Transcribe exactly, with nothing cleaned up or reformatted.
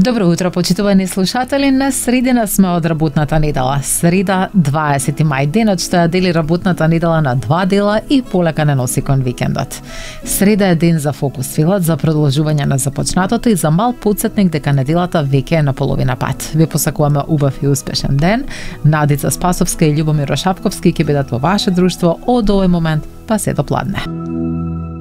Добро утро, почитувани слушатели. На средина сме од работната недела. Среда, дваесети мај, денот што ја дели работната недела на два дела и полека не носи кон викендот. Среда е ден за фокус филот, за продолжување на започнатото и за мал подсетник дека неделата веќе е на половина пат. Ви посакуваме убав и успешен ден. Надица Спасовска и Љубомир Рошапковски ќе бидат во ваше друштво од овој момент па се до пладне.